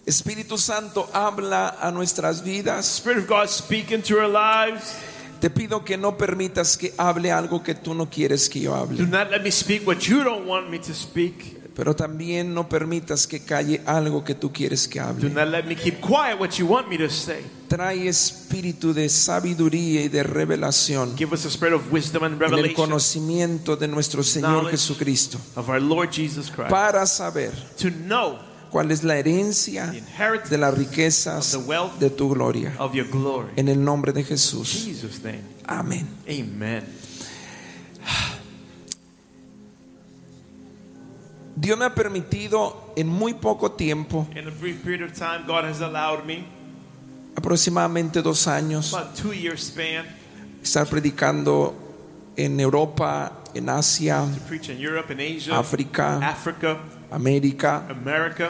Espíritu Santo, habla a nuestras vidas. Spirit of God, speak into our lives. Te pido que no permitas que hable algo que tú no quieres que yo Do hable. not let me speak what you don't want me to speak. Pero también no permitas que calle algo que tú quieres que Do hable. not let me keep quiet what you want me to say. Trae espíritu de sabiduría y de revelación Give us a spirit of wisdom and en el revelation conocimiento de nuestro Señor Jesucristo, of our Lord Jesus Christ. para saber To know cuál es la herencia the inheritance de las riquezas of the wealth de tu gloria. of your glory. En el nombre de Jesús. In Jesus' name. Amén. Amen. Dios me ha permitido en muy poco tiempo, In a brief period of time, God has allowed me, aproximadamente 2 años, about 2-year span, estar predicando en Europa, en Asia, to preach in Europe and Asia, África, Africa, América. America.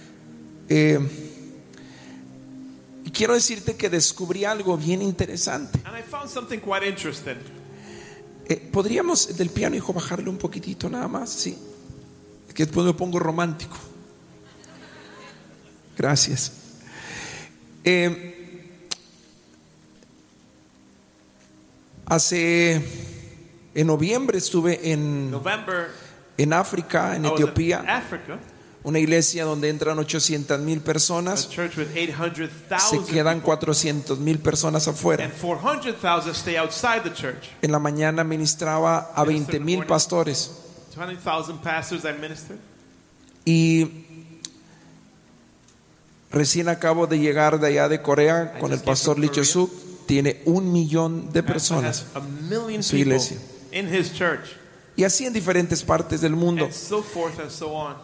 Y quiero decirte que descubrí algo bien interesante. And I found something quite interesting. ¿Podríamos del piano, hijo, bajarle un poquitito nada más? Sí. Es que después me pongo romántico. Gracias. En noviembre estuve en África, en Etiopía, Africa, una iglesia donde entran 800,000 a personas, church with se 800,000 quedan people, 400,000 personas afuera. and 400,000 stay outside the church. En la mañana ministraba a 20,000 pastores 20,000 pastors I ministered. y recién acabo de llegar de allá de Corea con el pastor Lee Cho-suk. Tiene 1,000,000 de personas Has 1,000,000 en su people iglesia. in his church, Y así en diferentes partes del mundo. and so forth and so on.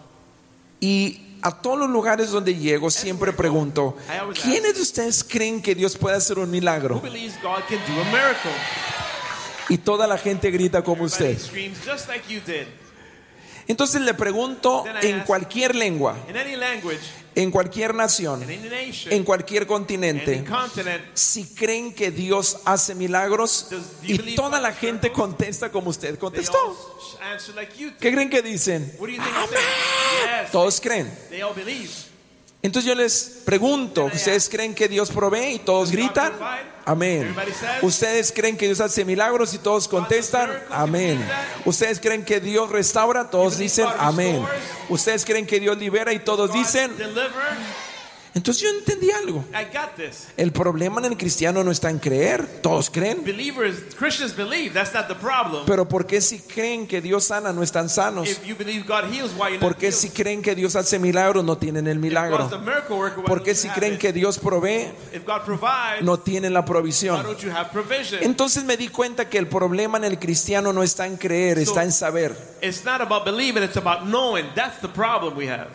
Y a todos los lugares donde llego siempre pregunto: ¿quiénes de ustedes creen que Dios puede hacer un Who milagro? believes God can do a miracle? Y toda la gente grita como Everybody usted. screams just like you did. Entonces le pregunto en cualquier lengua, In any language, en cualquier nación, in any nation, en cualquier any continente, continent, si creen que Dios hace milagros. Y toda la gente contesta como usted they contestó. all answer like you did. ¿Qué creen que dicen? What do you think they say? Yes, Todos creen. they all believe. Entonces yo les pregunto: ¿ustedes creen que Dios provee? Y todos gritan amén. ¿Ustedes creen que Dios hace milagros? Y todos contestan amén. ¿Ustedes creen que Dios restaura? Todos dicen amén. ¿Ustedes creen que Dios libera? Y todos dicen. Deliver. Entonces yo entendí algo. I got this. El problema en el cristiano no está en creer. Todos creen. Christians believe. That's not the problem. Pero ¿por qué si creen que Dios sana no están sanos? If you believe God heals, why you ¿Por not qué healed? si creen que Dios hace milagros no tienen el If God's milagro? the miracle worker, why ¿Por don't qué you si have creen it? que Dios provee If God provides, no tienen la why provisión? don't you have provision? Entonces me di cuenta que el problema en el cristiano no está en creer, está en saber. It's not about believing, it's about knowing. That's the problem we have.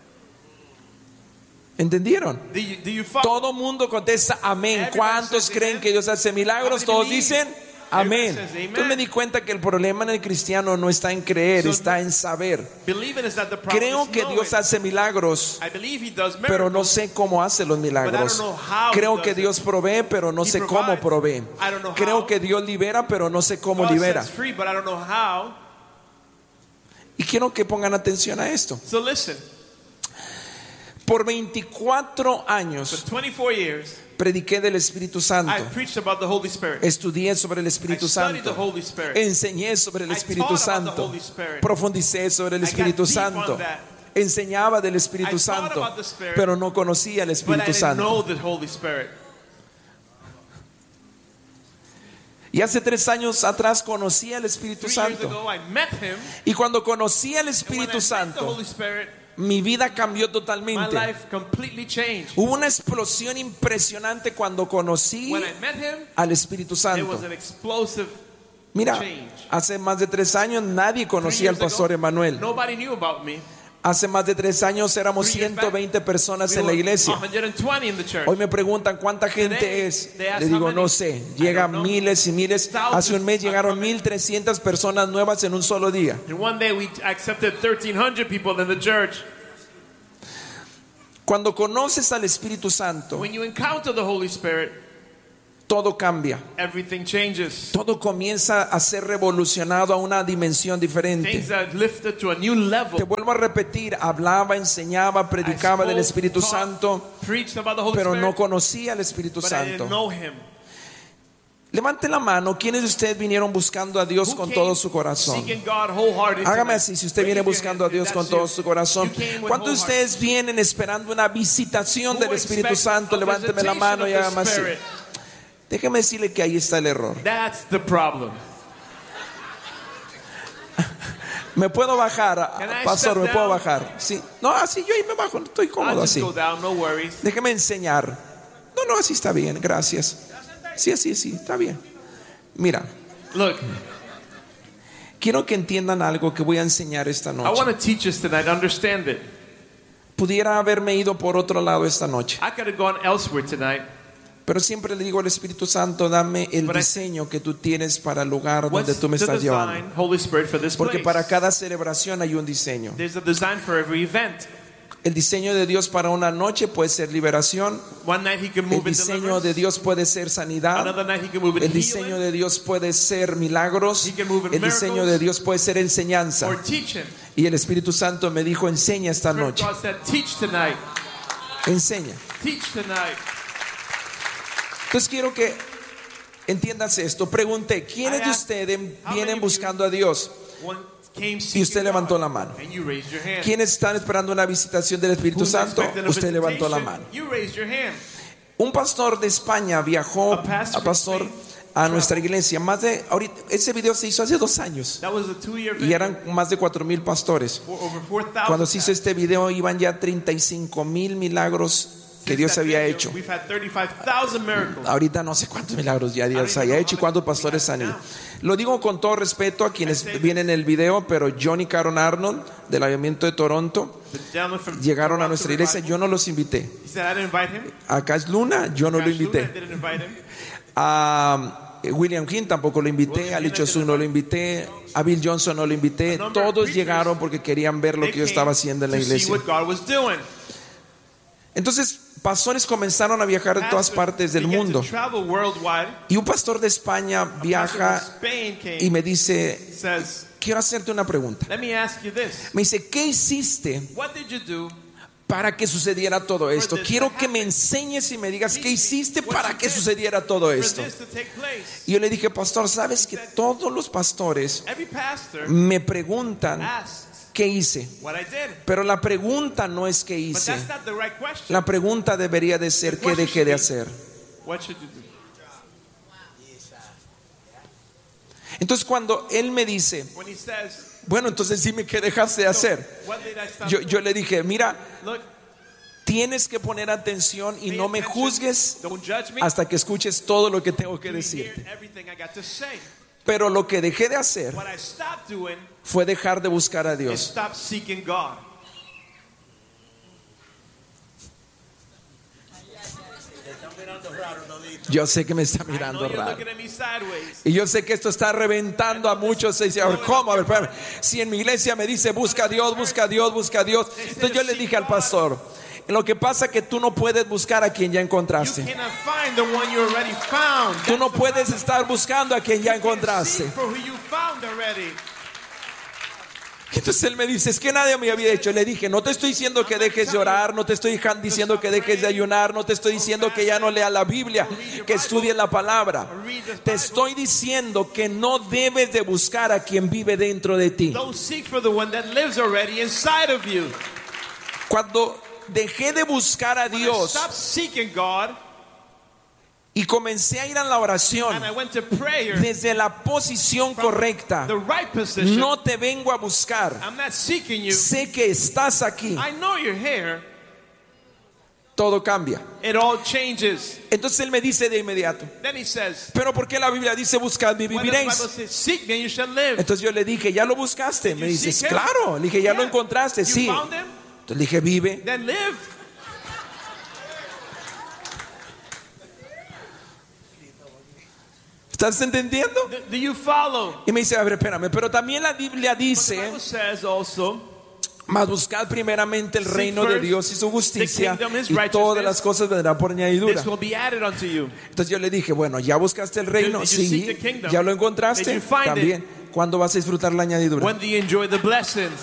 ¿Entendieron? Do you follow? Todo mundo contesta amén. Everybody ¿Cuántos says creen amen. que Dios hace milagros? How many Todos believe? dicen amén. Everybody says amen. Entonces me di cuenta que el problema en el cristiano no está en creer, está en saber. Believing is not the problem. Creo it's que knowing. Dios hace milagros, I believe He does miracles, pero no sé cómo hace los milagros. But I don't know how he Creo does que it. Dios provee, pero no He sé cómo provides. provee. I don't know Creo how. que Dios libera, pero no sé cómo God libera. sets free, but I don't know how. Y quiero que pongan atención a esto. So listen, Por 24 años for 24 years, prediqué del Espíritu Santo. I preached about the Holy Spirit. Estudié sobre el Espíritu I studied the Santo. Holy Spirit. Enseñé sobre el I Espíritu taught about the Santo. Holy Spirit. Profundicé sobre el I got Espíritu deep on Santo. that. Enseñaba del Espíritu I taught Santo, about the Spirit, pero no conocía el But I Espíritu didn't Santo. know the Holy Spirit. Y hace 3 años atrás conocí al Espíritu 3 years Santo. ago, I met Him. Y cuando conocí al And when I Espíritu met the Santo, Holy Spirit, mi vida cambió my totalmente. life completely changed. Hubo una explosión impresionante cuando conocí When I met Him, al Espíritu it Santo. was an explosive Mira, change. hace más de 3 años nadie 3 conocía al years pastor ago, Emanuel. Nobody knew about me. Hace más de 3 años éramos 3 years back, 120 personas We en la were iglesia. 120 in the church. Hoy me preguntan cuánta gente Today, es. they ask Le digo, how many. no sé. I Llegan don't know. miles y miles. Hace un mes llegaron 1,300 personas nuevas en un solo día. And one day we accepted 1,300 people in the church. Cuando conoces al Espíritu Santo, When you encounter the Holy Spirit, todo cambia. Everything changes. Todo comienza a ser revolucionado a una dimensión diferente. Things are lifted to a new level. Te vuelvo a repetir, hablaba, enseñaba, predicaba del Espíritu Santo, Preached about the Holy pero Spirit, no conocía al Espíritu but I didn't Santo. know him. Levante la mano, ¿quiénes de ustedes vinieron buscando a Dios Who con came todo su corazón? seeking God wholeheartedly Hágame tonight? así, si usted Raise viene your buscando a hand if Dios con that's todo you. su corazón. You came with ¿Cuántos de ustedes vienen esperando una visitación del Espíritu Santo? Levánteme la mano y hágame así. Déjeme decirle que ahí está el error. That's the problem. ¿Me puedo bajar, Can I pastor? step ¿Me puedo down? bajar? Sí. No, así yo ahí me bajo, estoy I'll cómodo just así. go down, no worries. Déjeme enseñar. No, así está bien, gracias. Sí, está bien. Mira, Look, quiero que entiendan algo que voy a enseñar esta I noche. want to teach us tonight. Understand it. Pudiera haberme ido por otro lado esta noche, I could have gone elsewhere tonight. pero siempre le digo al Espíritu Santo, dame el But I- diseño que tú tienes para el lugar donde What's tú me the estás llevando. design, Holy Spirit, for this Porque place? para cada celebración hay un diseño. There's a design for every event. El diseño de Dios para una noche puede ser liberación. One night He can El move in diseño de deliverance. Dios puede ser sanidad. Another night He can move in El diseño healing de Dios puede ser milagros. He can move in El diseño miracles. de Dios puede ser enseñanza. or teaching. Y el Espíritu Santo me dijo, enseña esta noche. God said, teach tonight. Enseña. Teach tonight. Entonces quiero que entiendas esto. Pregunté, ¿quiénes de ustedes vienen buscando a Dios? One came Y seeking usted levantó God, la mano. and you raised your hand. ¿Quiénes están esperando una visitación del Espíritu Who's Santo? expecting a Usted levantó la visitation? mano. You raised your hand. Un pastor de España viajó A pastor a pastor from a nuestra iglesia. Ese video se hizo hace 2 años That was a 2-year y video. eran más de 4,000 pastores. Over 4,000. Cuando se hizo este video iban ya 35,000 milagros que Since Dios that había video, hecho. We've had 35,000 miracles. Ahorita no sé cuántos milagros ya Dios haya hecho y cuántos pastores han ido. Lo digo con todo respeto a quienes vienen en el video, pero Johnny Caron Arnold del Avivamiento de Toronto The gentleman from llegaron a Toronto nuestra iglesia. Revival, Yo no los invité. he said, I didn't invite him. Acá es Luna, yo no lo Cash Luna, I invité. didn't invite him. A William King tampoco lo invité, a Lee Chosun no lo invité, a Bill Johnson no lo invité. Todos llegaron porque querían ver lo They que yo came estaba haciendo en la to see iglesia. what God was doing. Entonces, pastores comenzaron a viajar de todas Pastors partes del began to mundo. travel worldwide. Y un pastor de España Pastor viaja from Spain came, y me dice, says, quiero hacerte una pregunta. let me ask you this. Me dice, ¿qué hiciste What did you do para que sucediera todo esto? Quiero que me enseñes y me digas, ¿qué hiciste para que sucediera todo for esto? this to take place? Y yo le dije, pastor, ¿sabes que todos los pastores Every pastor me preguntan asks qué hice? what I did. Pero la pregunta no es qué But hice. that's not the right question. La pregunta debería de ser qué dejé de hacer. What should you do? Entonces cuando él me dice, When he says, bueno, entonces dime qué dejaste de hacer. what did I stop Yo le dije, mira, doing? Look, tienes que poner atención y pay no me attention. juzgues Don't judge me. hasta que escuches todo lo que tengo que You decir. hear everything I got to say. Pero lo que dejé de hacer What I stopped doing fue dejar de buscar a is Dios. stop seeking God. Yo sé que me está I know mirando you're raro. looking at me sideways. Y yo sé que esto está reventando a muchos. Y dicen, a ver, ¿cómo? A ver, espérame. Si en mi iglesia me dice, busca a Dios, busca a Dios, busca a Dios. Entonces yo le dije al pastor, lo que pasa es que tú no puedes buscar a quien ya You encontraste. cannot find the one you already found. Tú no puedes estar buscando a quien ya Seek encontraste. for who you found already. Entonces él me dice, es que nadie me había hecho. Le dije, no te estoy diciendo que dejes de orar, no te estoy diciendo que dejes de ayunar, no te estoy diciendo que ya no leas la Biblia, que estudies la palabra. Te estoy diciendo que no debes de buscar a quien vive dentro de ti. Don't seek for the one that lives already inside of you. Cuando dejé de buscar a Dios Stop seeking God, y comencé a ir a la oración and I went to prayer. desde la posición correcta, The right position. no te vengo a buscar, I'm not seeking you. sé que estás aquí, I know you're here. todo cambia. It all changes. Entonces él me dice de inmediato, Then he says, pero ¿por qué la Biblia dice buscad y when the Bible viviréis? says, seek me and you shall live. Entonces yo le dije, ¿ya lo buscaste? Me you dices, seek him? claro. Le dije, ¿ya lo Yeah. encontraste? You Sí. found him? Entonces le dije, vive. Then live. ¿Estás entendiendo? Do you follow? Y me dice, a ver, espérame, pero también la Biblia The dice, Bible says also, Mas buscad primeramente el reino de Dios y su justicia, the kingdom, his y todas righteousness. las cosas vendrán por añadidura. This will be added unto you. Entonces yo le dije, bueno, ¿ya buscaste el reino? Did you seek Sí. the kingdom? ¿Ya lo Did encontraste? you find También. ¿Cuándo vas a disfrutar la añadidura? When do you enjoy the blessings?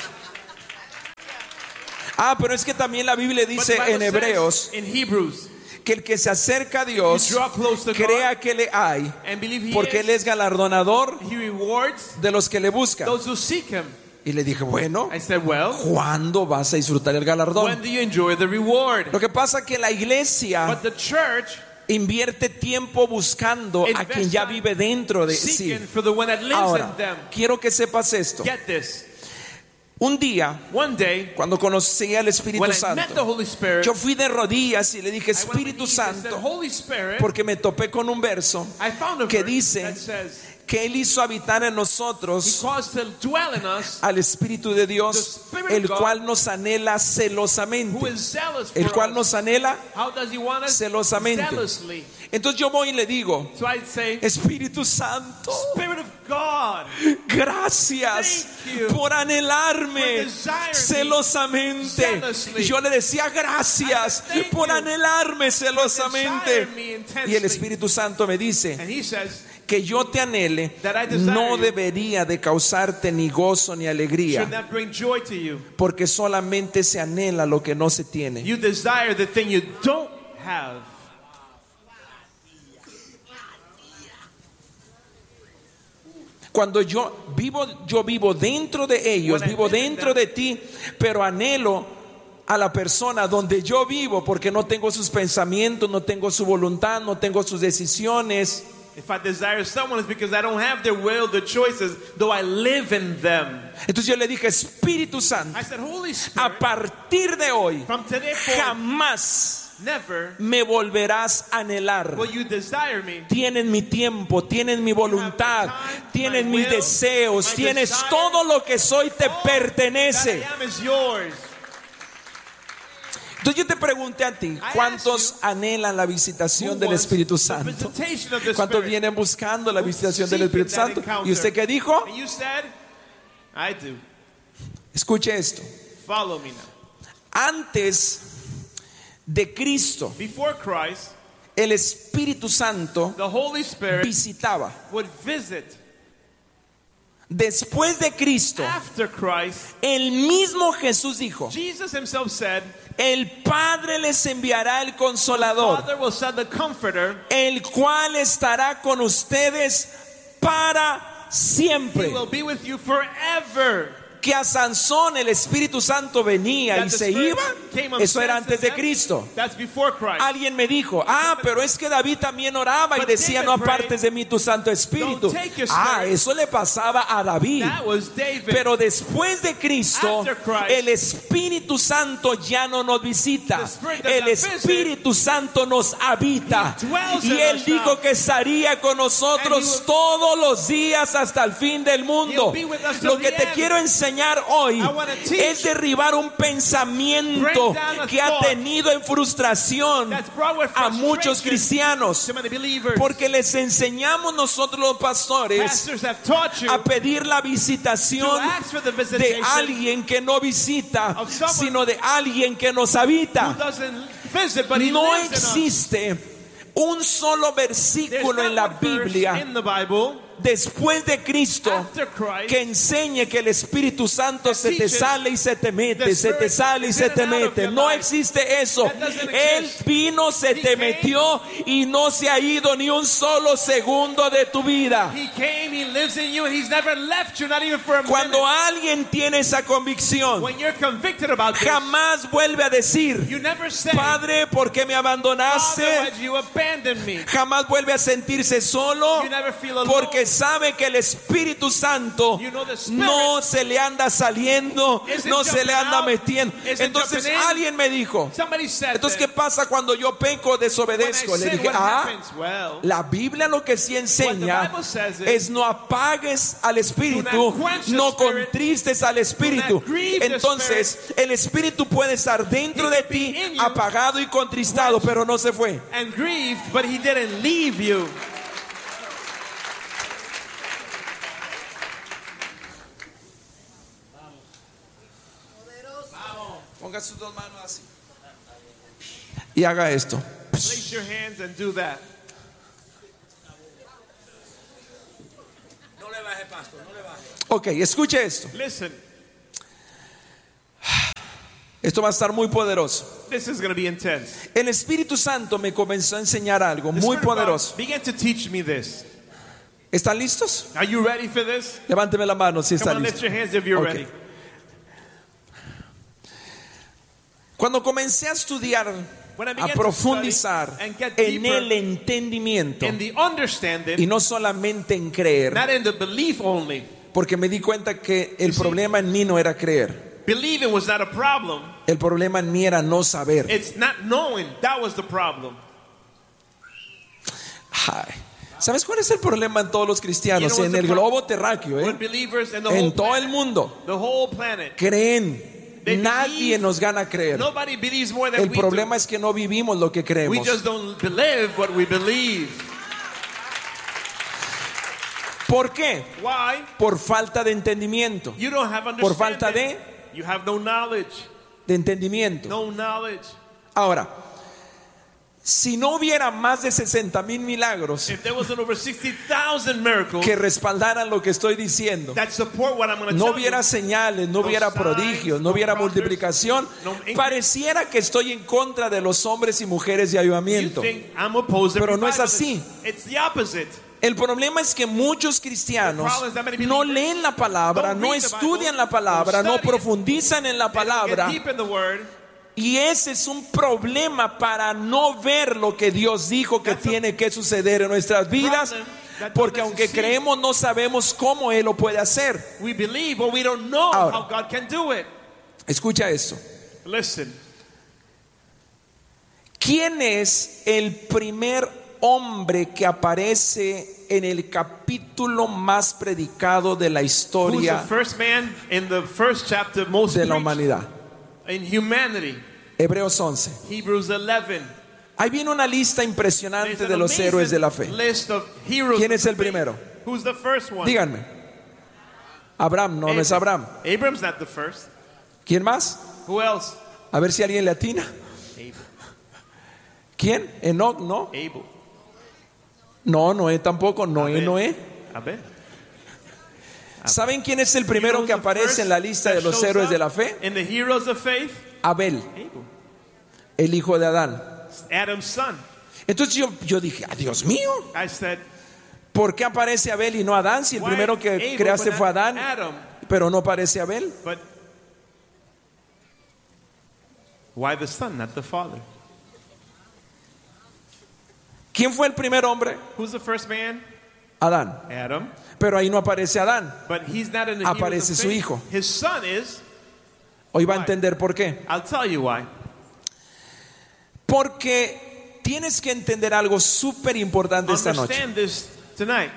Pero es que también la Biblia But dice the Bible en says Hebreos in Hebrews, que el que se acerca a Dios you draw close to crea God que le hay, and believe he porque is, Él es galardonador he rewards de los que le buscan. those who seek him. Y le dije, bueno, I said, well, ¿cuándo vas a disfrutar el galardón? when do you enjoy the reward? Lo que pasa es que la iglesia But the church invierte tiempo buscando a Invest quien ya time vive dentro de sí. seeking for the one that lives Ahora, in them. quiero que sepas esto. Get this. Un día, One day, cuando conocí al Espíritu when I met the Santo, Holy Spirit, yo fui de rodillas y le dije, I went on my Espíritu knees and said, Santo, Holy Spirit, porque me topé con un verso I found a que verse dice that says, que Él hizo habitar en He nosotros caused to dwell in us, al Espíritu de Dios, The Spirit el of God, cual nos anhela who celosamente. is zealous for El cual us. nos anhela How does he want us? celosamente. Zealously. Entonces yo voy y le digo, So I say, Espíritu Santo, Spirit of God, gracias Thank you por anhelarme for desiring me celosamente. zealously. Y yo le decía, gracias I said, "Thank por you anhelarme desire celosamente. me intensely." Y el Espíritu Santo me dice, And he says, que yo te anhele That I desire no you. debería de causarte ni gozo ni should alegría, that bring joy to you? porque solamente se anhela lo que no se tiene. You desire the thing you don't have. Cuando yo vivo dentro de ellos, When I vivo live in dentro them. de ti, pero anhelo a la persona donde yo vivo porque no tengo sus pensamientos, no tengo su voluntad, no tengo sus decisiones. If I desire someone, it's because I don't have their will, their choices, though I live in them. Entonces yo le dije, Espíritu Santo, I said, Holy a Spirit, partir de hoy, from today forward, jamás never me volverás a anhelar. will you desire me. Tienen mi tiempo, tienen mi voluntad, You have my time, tienen my mis will, deseos, my tienes desire. todo lo que soy, te All pertenece. that I am is yours. Entonces yo te pregunté a ti, ¿cuántos anhelan la visitación Who del wants Espíritu the Santo? visitation of the ¿Cuántos Spirit? vienen buscando la Who visitación del seek Espíritu that Santo? encounter? ¿Y usted qué dijo? And you said, I do. Escuche esto. Follow me now. Antes de Cristo, Before Christ, el Espíritu Santo the Holy Spirit visitaba. would visit. Después de Cristo, After Christ, el mismo Jesús dijo, Jesus himself said, el Padre les enviará el Consolador, Father will send the Comforter. el cual estará con ustedes para He siempre. will be with you forever. Que a Sansón el Espíritu Santo venía That y the se Spirit iba, came on eso era Samson, antes de Cristo. That's before Christ. Alguien me dijo, pero es que David también oraba y But decía, David no prayed, apartes de mí tu Santo Espíritu. "Don't take your spirit." Eso le pasaba a David. That was David. Pero después de Cristo, After Christ, el Espíritu Santo ya no nos visita. The Spirit does El not visit. Espíritu Santo nos habita. He dwells Y in Él us dijo now. que estaría con nosotros And he will- todos los días hasta el fin del mundo. He'll be with us Lo till que the te end. quiero enseñar hoy I wanna teach. es derribar un pensamiento Break down a que ha thought tenido en frustración That's brought with a muchos frustration cristianos. to many believers. Porque les enseñamos nosotros los pastores Pastors have taught you a pedir la to visitación ask for the de visitation alguien que no visita, of someone sino de alguien que nos who habita. doesn't visit, but he No lives in us. existe un solo There's versículo en not la one verse Biblia in the Bible después de Cristo after Christ que enseñe que el Espíritu Santo that se te teaches sale y se te mete, the se te Spirit sale y is se in te and out of mete. your No life. existe eso. That doesn't Él exist. vino, se He te came. metió y no se ha ido ni un solo segundo de tu vida. He came, he lives in you, and he's never left you, not even for a Cuando minute. alguien tiene esa convicción, When you're convicted about this, jamás vuelve a decir, you never say, Padre, ¿por qué me Father, abandonaste? why'd you abandon me? Jamás vuelve a sentirse solo, You never feel alone. porque sabe que el Espíritu Santo You know the Spirit no se le anda saliendo, isn't no se le jumping anda out, metiendo. isn't Entonces jumping in. alguien me dijo, Somebody said entonces that. ¿qué pasa cuando yo peco, When I desobedezco? Le sin, dije, what happens? Well, la Biblia lo que sí enseña Bible says is, es no apagues al Espíritu, do not quench the no Spirit, contristes al Espíritu. do not grieve the Entonces el Espíritu puede estar dentro He de can ti be in you, apagado y contristado, pero no se fue. and grieved, but he didn't leave you. Ponga sus dos manos así. Y haga esto. Place your hands and do that. No le baje, pastor, no le baje. Ok, escuche esto. Listen, Esto va a estar muy poderoso. this is going to be intense. El Espíritu Santo me comenzó a enseñar algo The muy Spirit of God poderoso. began to teach me this. ¿Están listos? Are you ready for this? Levánteme la mano si Come están on, lift listos. your hands if you're Okay. ready. Cuando comencé a estudiar, When I a began to profundizar study and get en deeper el entendimiento in the understanding, y no solamente en creer, not in the belief only. porque me di cuenta que el problema en mí no era creer, Believing was not a problem. el problema en mí era no saber. It's not knowing. That was the problem. Ay, ¿sabes cuál es el problema en todos los cristianos? You know En what's el the globo terráqueo, When believers and the whole en todo el planet, mundo the whole planet, creen. They Nadie believe. nos gana a creer. Nobody believes more than El we problema do. es que no vivimos lo que We creemos. just don't believe what we believe. ¿Por qué? Why? Por falta de entendimiento. You don't have Por falta understanding. You have no knowledge. De entendimiento. No knowledge. Ahora, si no hubiera más de 60,000 milagros If there wasn't over 60,000 miracles que respaldaran lo que estoy diciendo, that support what I'm going to no tell hubiera you, señales, no hubiera signs, prodigios, no no hubiera wonders, multiplicación, no increase. pareciera que estoy en contra de los hombres y mujeres de you avivamiento. think I'm opposed to Pero no es revivalists. así. It's the opposite. El problema es que muchos cristianos The problem is that many no believers leen la palabra, don't no read the estudian Bible, la palabra, don't no study it, profundizan en la They don't palabra. get deep in the word. Y ese es un problema para no ver lo que Dios dijo que That's a tiene que suceder en nuestras vidas, problem that porque doesn't aunque see. creemos no sabemos cómo Él lo puede hacer. We believe, but we don't know Ahora. how God can do it. Escucha esto. Listen. ¿Quién es el primer hombre que aparece en el capítulo más predicado de la Who's historia the first man in the first chapter most de la preached humanidad? in humanity? Hebreos 11. Hebrews 11. Ahí viene una lista There's impresionante an de los héroes de la fe. amazing list of heroes ¿Quién of es the el faith. primero? Who's the first one? Díganme. Abraham, no es Abraham. Abram's not the first. ¿Quién más? Who else? A ver si alguien le atina. Abel. ¿Quién? Enoch, no. Abel. No, Noé tampoco. Noé, Abel. Noé. Abel. ¿Saben quién es el primero You know que the aparece first en la lista that de los shows héroes up de la fe? In the heroes of faith? Abel, Abel. el hijo de Adán. Adam's son. Entonces yo dije, ah, Dios mío, I said, ¿por qué aparece Abel y no Adán? Si el why primero que Abel, creaste but fue not Adán, Adam? pero no aparece Abel. But why the son, not the father? ¿Quién fue el primer hombre? Who's the first man? Adán. Adam. Pero ahí no aparece Adán. But he's not in the Aparece heroes of su faith. hijo. His son is. Hoy va a Why? entender por qué. I'll tell you why. Porque tienes que entender algo súper importante esta noche. Understand this tonight.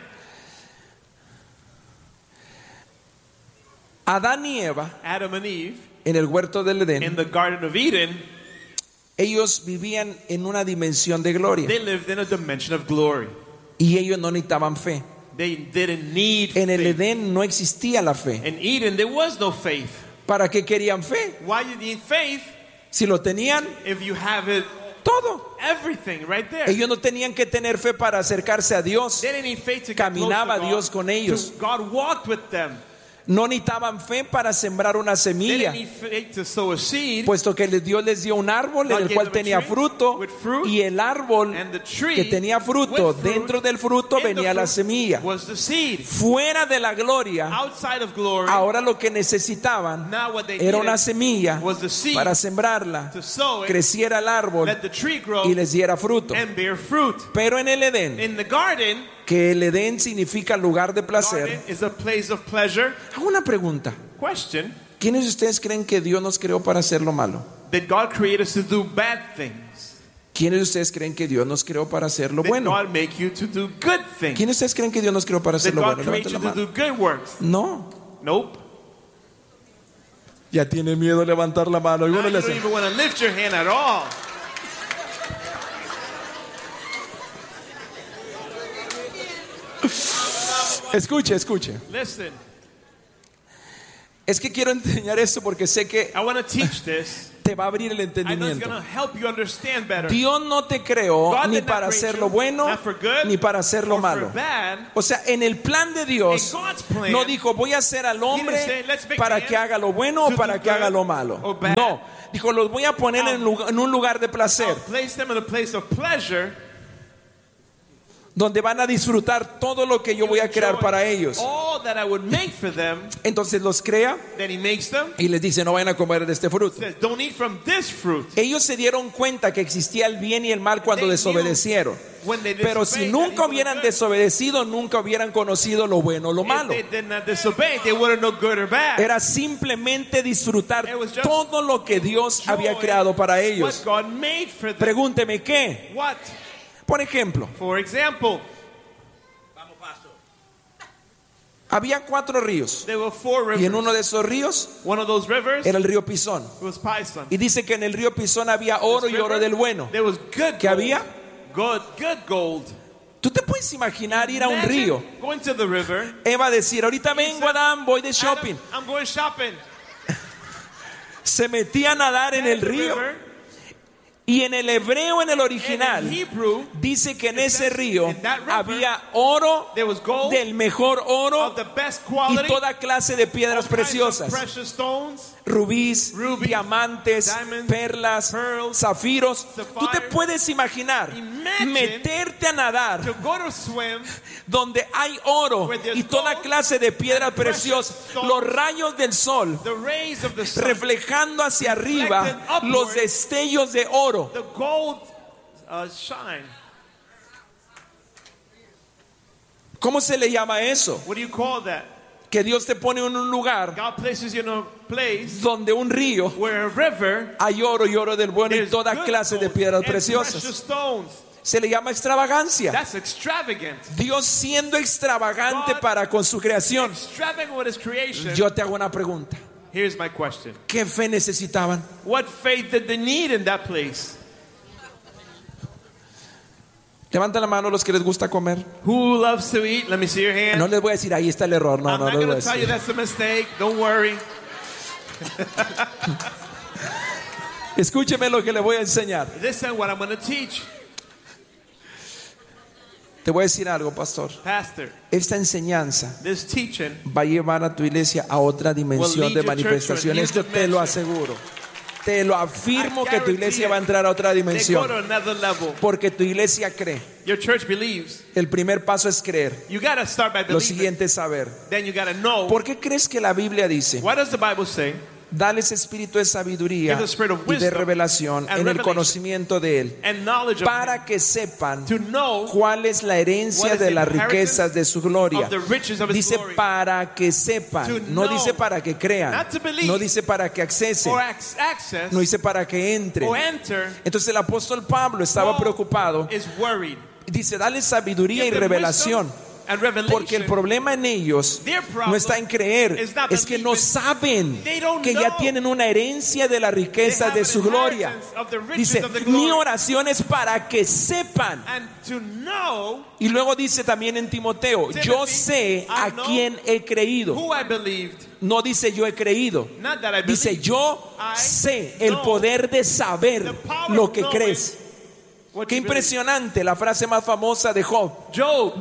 Adán y Eva, Adam and Eve en el huerto del in Edén, the Garden of Eden, ellos vivían en una dimensión de gloria they lived in a dimension of glory. y ellos no necesitaban fe. They didn't need En el faith. Edén no existía la fe. In Eden, there was no faith. ¿Para qué querían fe? Why you need faith Si lo tenían if you have it, todo. everything right there? Ellos no tenían que tener fe para acercarse a Dios. They didn't need faith to get Caminaba close to Dios God. con ellos. God walked with them. No necesitaban fe para sembrar una They semilla, didn't need faith to sow a seed. puesto que Dios les dio un árbol en God el gave cual them a tenía tree fruto, with fruit, y el árbol and the tree que tenía fruto, with fruit, dentro del fruto in the venía la fruit semilla. was the seed. Fuera de la gloria, Outside of glory, ahora lo que necesitaban now what they era una needed semilla was the seed para sembrarla, to sow it, creciera el árbol let the tree grow y les diera fruto. and bear fruit. Pero en el Edén, In the garden, que el Edén significa lugar de placer, garden is a place of pleasure. hago una pregunta. Question: ¿Quiénes de ustedes creen que Dios nos creó para hacer lo malo? did God create us to do bad things? ¿Quiénes de ustedes creen que Dios nos creó para hacer lo Did bueno? God make you to do good things? ¿Quiénes de ustedes creen que Dios nos creó para hacer Did lo God bueno? create Levanten you la to mano. do good works? No. Nope. Ya tiene miedo de levantar la mano. Now Algunos you le don't hacen. even want to lift your hand at all. Escuche, escuche. Listen, Es que quiero enseñar esto porque sé que I want to teach this te va a abrir el I know it's entendimiento. going to help you understand better. Dios no te creó God ni did not para create hacer you, lo bueno not for good, ni para hacer lo or for malo. bad. O sea, en el plan de Dios In God's plan, no dijo voy a hacer al hombre say, "Let's make para man que haga lo bueno o to para do que haga good lo malo". or bad. No, dijo los voy a poner en un lugar de placer I'll place them in a place of pleasure, donde van a disfrutar todo lo que yo voy a crear para ellos. all that I would make for them. Entonces los crea Then he makes them. y les dice no vayan a comer de este fruto. Says, don't eat from this fruit. Ellos se dieron cuenta que existía el bien y el mal cuando They desobedecieron. When they Pero si disobeyed, nunca that hubieran evil and good. desobedecido, nunca hubieran conocido lo bueno o lo malo. If they did not disobey, they wouldn't know good or bad. Era simplemente disfrutar It was just todo lo que Dios había creado para What ellos. God made for them. Pregúnteme qué. What? Por ejemplo, For example, había 4 ríos there were 4 rivers. y en uno de esos ríos One of those rivers era el río Pisón. was Pison. Y dice que en el río Pisón había oro y oro del bueno. There was good ¿Qué gold. había? Good gold. ¿Tú te puedes imaginar ir a un Imagine río? going to the river. Eva decir, ahorita vengo Adán, voy de shopping. Adam, I'm going shopping. Se metía a nadar en el The río. river, Y en el hebreo, en el original, and in Hebrew, dice que en it ese says, río in that river, había oro there was gold del mejor oro of the best y quality, toda clase de piedras all kinds of preciosas. precious stones, Rubíes, rubies, diamantes, diamonds, perlas, pearls, zafiros. Tú te sapphires. puedes imaginar Imagine meterte a nadar to go to swim donde hay oro where there's y toda gold clase de piedras and precious preciosas, stones, los rayos del sol the rays of the sun, reflejando hacia arriba reflecting los upward, destellos de oro. the gold shine. ¿Cómo se le llama eso? What do you call that? Que Dios te pone en un lugar God places you in a place donde un río where a river hay oro y oro del bueno y there's toda good clase de gold piedras and precious preciosas. stones. Se le llama extravagancia. That's extravagant. Dios siendo extravagante God para con su creación. Extravagant with his creation. Yo te hago una pregunta. Here's my question. ¿Qué fe necesitaban? What faith did they need in that place? Levanta la mano los que les gusta comer. Who loves to eat? Let me see your hand. No les voy a decir, ahí está el error. No, I'm no not les voy going a to tell you decir. that's a mistake. Don't worry. Escúcheme lo que le voy a enseñar. Listen what I'm going to teach. Te voy a decir algo, pastor. Pastor, Esta enseñanza this teaching va a llevar a tu iglesia a otra dimensión de manifestación. Esto te lo aseguro. Te lo afirmo que tu iglesia va a entrar a otra they go dimensión. to another level. Porque tu iglesia cree. Your church believes. El primer paso es creer. You got to start by Lo believing. siguiente es saber. Then you got to know. ¿Por qué crees que la Biblia dice? What does the Bible say? Dales espíritu de sabiduría Give the spirit of y de wisdom revelación and en el revelation conocimiento de Él, And knowledge of para que sepan to know cuál es la herencia what is de the las inheritance riquezas de su gloria. of the riches of his Dice glory. para que sepan, To no know. dice para que crean, Not to believe. no dice para que accesen, or access no dice para que entren. or enter. Entonces el apóstol Pablo estaba Paul preocupado. is worried. Dice, dale sabiduría y Give them revelación. wisdom and revelation. Porque el problema en ellos Their problem no está en creer, is not es que no believing. saben They don't que ya know. tienen una herencia de la riqueza They have de an su gloria. inheritance of the riches Dice, of the glory. mi oración es para que sepan. And to know Y luego dice también en Timoteo, Timothy, yo sé a I know quién he creído. who I believed. No dice yo he creído. Not that I Dice believed. yo I sé el know poder de saber the power lo of que knowing crees. what Qué you believe. impresionante la frase más famosa de Job. Job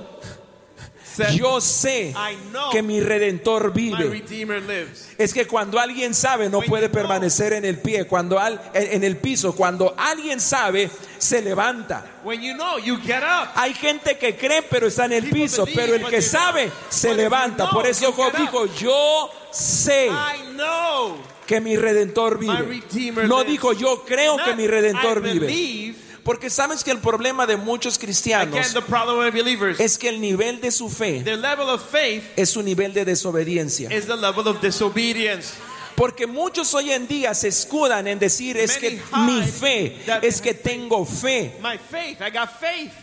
said, Yo sé I know que mi Redentor my vive. Redeemer lives. Es que cuando alguien sabe no When puede you know. permanecer en el pie, en el piso. Cuando alguien sabe se levanta. When you know, you get up. Hay gente que cree pero está en el People piso, believe, pero el but que they sabe don't. se But if you levanta. know, Por eso you Job get up. dijo, yo sé I know que mi Redentor my vive. Redeemer No lives. dijo yo creo que Not mi Redentor I vive. believe. Porque sabes que el problema de muchos Again, cristianos the problem with believers. es que el nivel de su fe Their level of faith es su nivel de desobediencia. is the level of disobedience. Porque muchos hoy en día se escudan en decir es que Many mi hide fe, that es que tengo fe. My faith, I got faith.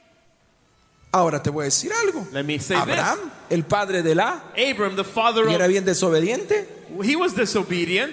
Ahora te voy a decir algo. Let me say Abraham, el padre de la, this. Abram, the father y era of, bien desobediente. he was disobedient.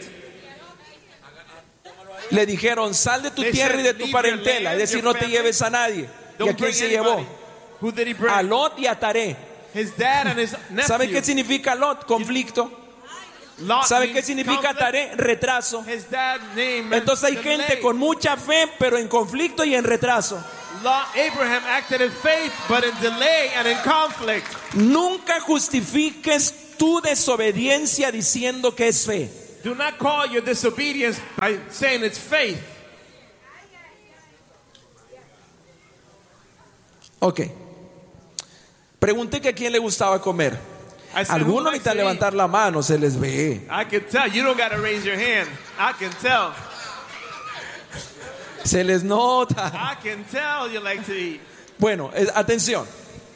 Le dijeron, sal de tu They tierra y de said, tu "Leave parentela", your es decir, land, no te your lleves a nadie. ¿Y Don't a quién bring se anybody. llevó? Who did he bring? A Lot y a Taré. His dad and his nephew. ¿Sabe qué significa Lot? Conflicto. Lot ¿Sabe qué means significa conflict. retraso? His dad name meant Entonces hay delay. gente con mucha fe, pero en conflicto y en retraso. Abraham acted in faith, but in delay and in conflict. Nunca justifiques tu desobediencia diciendo que es fe. Do not call your disobedience by saying it's faith. Ok. Pregunté que a quién le gustaba comer. I said, who Algunos likes necesitan to levantar la mano, se les ve. I can tell. You don't got to raise your hand. I can tell. Se les nota. I can tell you like to eat. Bueno, atención.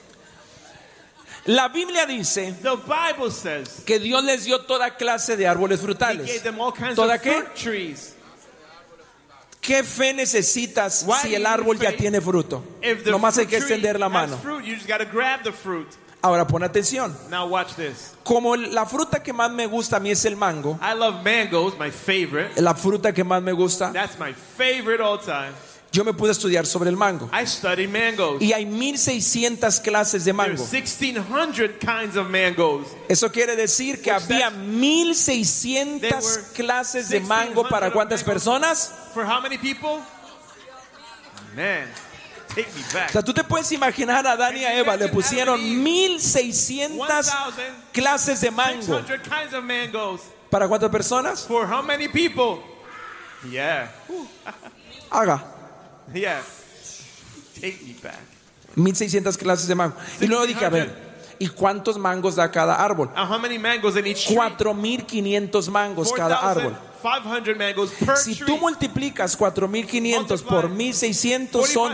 La Biblia dice The Bible says que Dios les dio toda clase de árboles He frutales. gave them all kinds ¿Toda of qué? fruit trees. ¿Qué fe necesitas Why si do el you árbol ya faith? tiene fruto? If the Nomás hay fruit que tree extender la has mano. fruit, you just got to grab the fruit. Ahora pon atención. Now watch this. Como la fruta que más me gusta a mí es el mango, I love mangoes, my favorite. la fruta que más me gusta, That's my favorite all time. yo me pude estudiar sobre el mango. I study mangoes. Y hay 1600 clases de There's mango. 1,600 kinds of mangoes. Eso quiere decir que Which había There 1600 were clases de mango 1,600 para cuántas mangoes. personas. For how many people? Man, take me O back. sea, tú te puedes imaginar a Adán y a Eva, le pusieron 1600 clases de mango. 1,600 kinds of mangoes. ¿Para cuántas personas? For how many people? Yeah. Haga. Yeah. Take me back. 1600 clases de mango. Y luego dije, a ver, ¿y cuántos mangos da cada árbol? And how many mangoes in each tree? 4500 mangos cada árbol. 4,500 mangoes per Si tree. tú multiplicas 4500 por 1600 son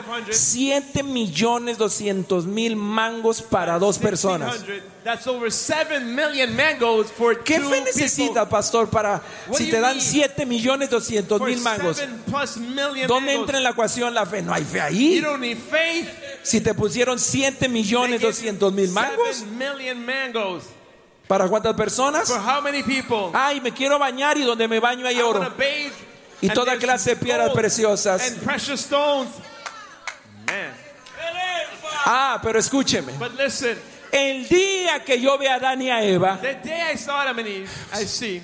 7.200.000 mangos para dos personas. 1,600. That's over 7 million mangoes for ¿Qué two fe necesita, pastor, para What si do te you dan need? 7.200.000 mangos? 7+ million ¿Dónde mangoes. entra en la ecuación la fe? No hay fe You ahí. don't need faith. Si te pusieron They gave you 7.200.000 mangos, 7 million mangoes. ¿para cuántas personas? For how many people? Ay, me quiero bañar y donde me baño hay I want oro. to bathe. Y and toda there's clase de piedras gold preciosas. And precious stones. Man. Ah, pero escúcheme. But listen, El día que yo vea a Adán y a Eva, the day I saw Adam and Eve, I see.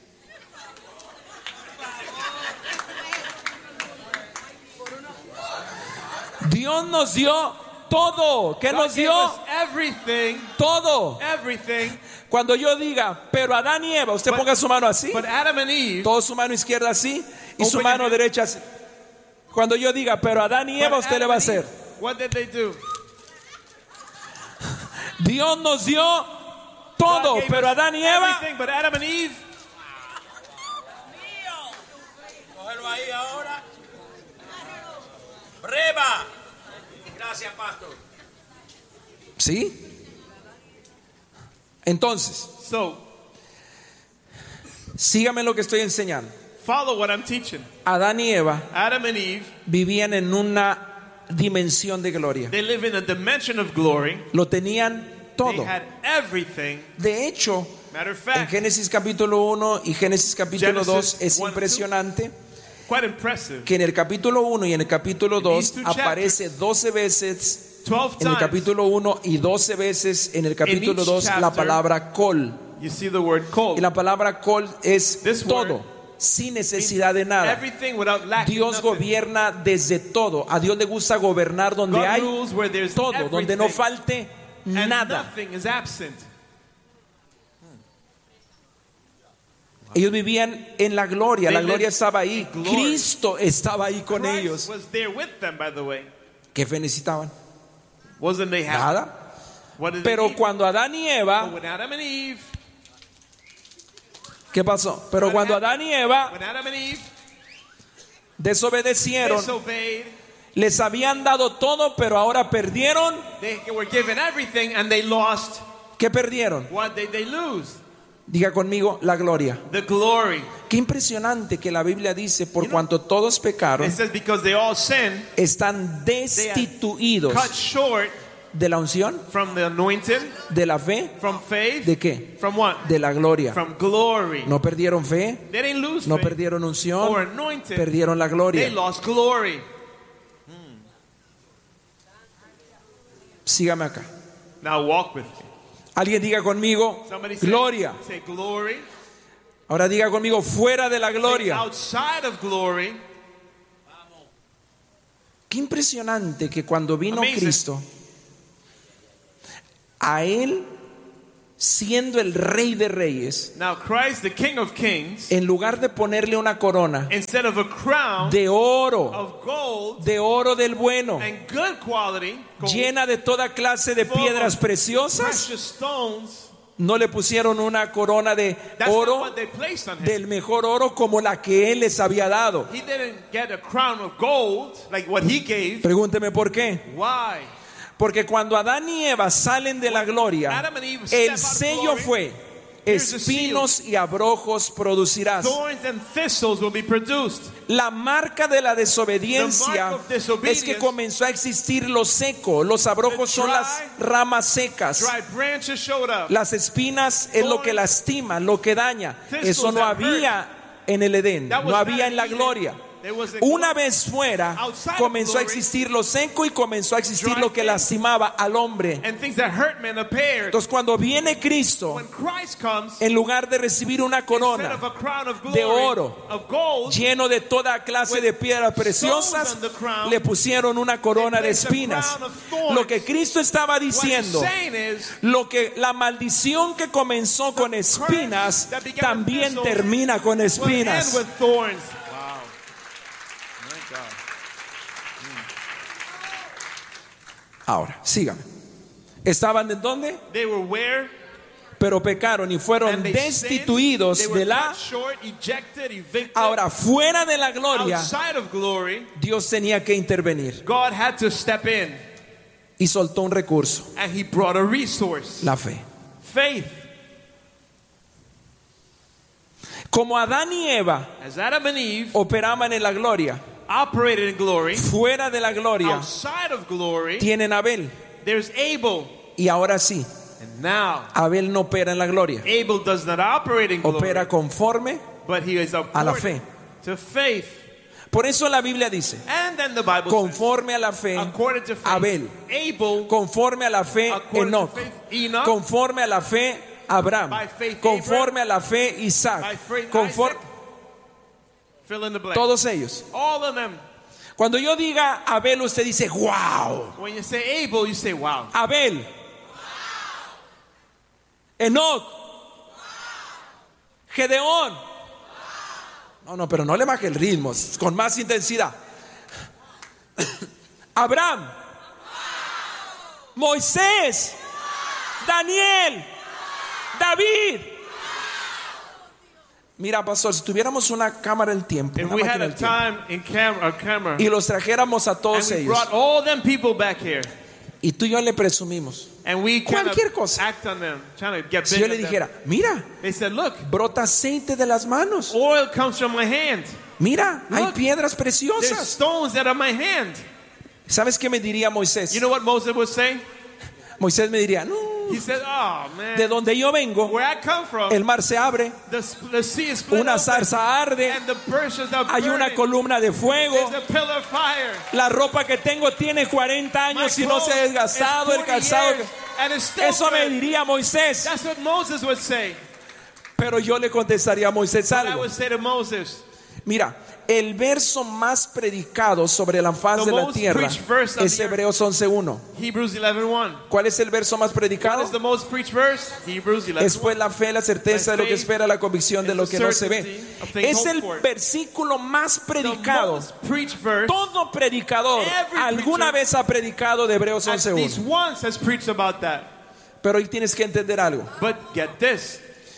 Dios nos dio todo. ¿Qué God nos gave dio? us everything. Todo. Everything. Cuando yo diga, pero Adán y Eva, usted But- ponga su mano así, But Adam and Eve. todo su mano izquierda así y su Open mano your- derecha así. Cuando yo diga, pero Adán y but Eva, usted le Adam va a and hacer. Eve, what did they do? Dios nos dio God todo, gave pero us Adán y Eva, everything, but Adam and Eve. Cógelo ahí ahora. Breva. Gracias, pastor. ¿sí? Entonces, So, sígame lo que estoy enseñando. follow what I'm teaching. Adán y Eva Adam and Eve, vivían en una dimensión de gloria. they live in a dimension of glory. Lo tenían They todo. had everything. De hecho, Matter of en fact, Génesis capítulo 1 y Génesis capítulo Genesis 2 es 1 and 2. impresionante quite impressive. que en el capítulo 1 y en el capítulo In 2 these two aparece 12 veces 12 en el times capítulo 1 y 12 veces en el capítulo each 2 la chapter, palabra kol. you see the word Y cold. la palabra kol es This todo, word sin necesidad de nada. Everything without lacking Dios nothing. gobierna desde todo. A Dios le gusta gobernar donde God hay rules where there's todo, everything, donde no falte and nada. nothing is absent. Ellos vivían en la gloria, They la gloria lived estaba ahí, in glory. Cristo estaba ahí con Christ ellos. was there with them, by the way. ¿Qué fe necesitaban? Wasn't they happy? Nada. What did Pero they need? cuando Adán y But Eva, when Adam and Eve, ¿qué pasó? Pero What cuando happened? Adán y Eva when Adam and Eve desobedecieron, disobeyed, les habían dado todo, pero ahora perdieron. they were given everything and they lost. ¿Qué perdieron? What did they lose? Diga conmigo, la gloria. The glory. Qué impresionante que la Biblia dice, por You know, cuanto todos pecaron, It says because they all sinned, están destituidos cut short de la unción, from the anointing, de la fe, from faith, ¿de qué? from what? De la gloria. From glory. No perdieron fe, They didn't lose no faith perdieron or unción, anointing. perdieron la They gloria. lost glory. Sígame acá. Now walk with me. Alguien diga conmigo, Somebody say, gloria. say glory. Ahora diga conmigo, fuera de la Say, gloria. outside of glory. Qué impresionante que cuando vino Amazing. Cristo, a Él, siendo el Rey de Reyes, Now Christ, the King of Kings, en lugar de ponerle una corona instead of a crown de oro of gold del bueno, and good quality, gold, llena de toda clase de piedras preciosas, precious stones, no le pusieron una corona de that's not oro, what they placed on him. del mejor oro como la que Él les había dado. He didn't get a crown of gold like what he gave. Pregúnteme por qué. Why? Porque cuando Adán y Eva salen de la gloria, Adam and Eve step el out of sello glory, fue: here's the espinos y abrojos producirás. Thorns and thistles will be produced. La marca de la desobediencia The mark of disobedience, es que comenzó a existir lo seco. Los abrojos the son dry- las ramas secas. Dry branches showed up. Las espinas es lo que lastima, lo que daña. Thistles Eso no that había en el Edén, That was no not había en la Eden. gloria. There was a Una glory. vez fuera, Outside of comenzó a glory, existir lo seco y comenzó a existir dry lo que things, lastimaba al hombre. And things that hurt men appeared. Entonces, cuando viene Cristo, When Christ comes, en lugar de recibir una instead corona of a crown of glory, de oro, of gold, lleno de toda clase de piedras preciosas, stones on the crown, le pusieron una corona de they placed a espinas. crown of thorns. Lo que Cristo estaba what he's diciendo, saying is, lo que la maldición que comenzó con espinas that began with también thistles termina con will end espinas. with thorns. Wow. My God. Ahora, sígame. ¿Estaban en dónde? They were where? Pero pecaron y fueron And they destituidos sinned. They de were la... cut short, ejected, evicted. Ahora, fuera de la gloria, Outside of glory, Dios tenía que intervenir God had to step in, y soltó un recurso, and He brought a resource, la fe. faith. Como Adán y Eva As Adam and Eve operaban en la gloria, operated in glory, fuera de la gloria outside of glory, tienen a Abel. there's Abel. Y ahora sí, And now, Abel no opera en la gloria, Abel does not operate in glory, opera conforme. but he is a la fe. according to faith. Por eso la Biblia dice, And then the Bible says, conforme a la fe, according to faith, Abel. Abel, Conforme a la fe, according Enoch. to faith, Enoch, Conforme a la fe, Abraham. by faith, Conforme a la fe, by Isaac. faith, Conforme, Isaac, fill in the blank. todos ellos. All of them. Cuando yo diga Abel, usted dice, wow. When you say Abel, you say, wow. Abel. Enoch. Gedeón. No, pero no le baje el ritmo, con más intensidad. Abraham. Moisés. Daniel. David. Mira, pastor, si tuviéramos una cámara del tiempo, If una we had máquina a del tiempo, time in camera, y los trajéramos a and todos we ellos, brought all them people back here, y tú y yo le presumimos, and we kind cualquier of cosa. act on them, trying to get Si big yo of le them. dijera, mira, They said, look, brota aceite de las manos, oil comes from my hand. mira, hay Look, piedras There's preciosas. stones that are my hand. ¿Sabes qué me diría Moisés? You know what Moses would say? Moisés me diría, no, He said, oh man, de donde yo vengo, where I come from, el mar se abre, the sea is split una open, zarza arde, and the bushes are hay una burning. columna de fuego, There's a pillar of fire. la ropa que tengo tiene 40 My años y no se ha clothes desgastado, is el 40 calzado. years, and it's still Eso me good. diría Moisés, That's what Moses would say. pero yo le contestaría a Moisés I algo. would say to Moses, Mira, el verso más predicado sobre la faz The de la most tierra preached verse of es the earth. Hebreos 11:1. Hebrews 11:1. ¿Cuál es el verso más What predicado? is the most preached verse? Hebrews 11:1. Es pues la fe, la certeza de lo que espera, la convicción de lo que no se ve. Es el versículo más The predicado. most preached verse. Todo predicador Every alguna preacher vez ha predicado de Hebreos At least 11:1. once has preached about that. Pero hoy tienes que entender algo. But get this.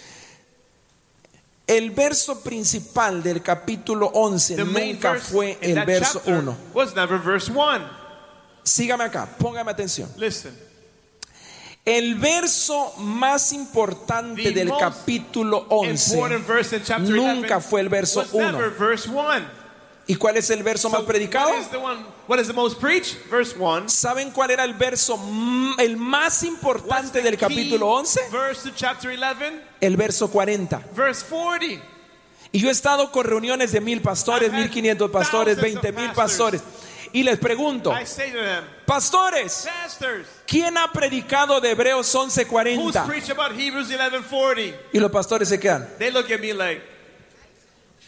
El verso principal del capítulo 11 The main nunca verse fue in el that verso chapter 1. was never verse 1. Sígame acá, póngame atención. Listen. El verso más importante The del most capítulo 11 Important verse in chapter nunca 11 fue el verso was never 1. verse 1. ¿Y cuál es el verso So más predicado? what is the most preached? Verse 1. ¿Saben cuál era el verso el más What's importante the del key capítulo 11? verse to chapter 11? El verso 40. Verse 40. Y yo he estado con reuniones de 1000 pastores, I've had 1500 pastores, thousands of 20,000 pastors. pastores. Y les pregunto, I say to them, pastores, pastors, ¿quién ha predicado de Hebreos who's 11:40? preached about Hebrews 11:40? Y los pastores se quedan. They look at me like,